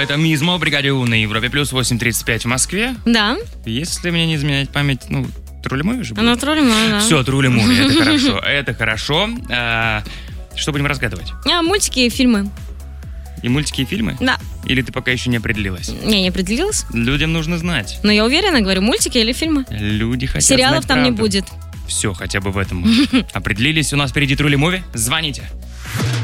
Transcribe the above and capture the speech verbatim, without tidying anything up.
Это Мизмо, бригаде У на Европе плюс восемь тридцать пять в Москве. Да. Если мне не изменять память, ну, Тру Ли Муви же будет? Ну, Тру Ли Муви, да. Все, Тру Ли Муви, это хорошо, это хорошо. А, что будем разгадывать? А, мультики и фильмы. И мультики, и фильмы? Да. Или ты пока еще не определилась? Не, не определилась. Людям нужно знать. Но я уверена, говорю, мультики или фильмы. Люди хотят Сериалов знать там правду. не будет. Все, хотя бы в этом. Определились, у нас впереди Тру Ли Муви. Звоните.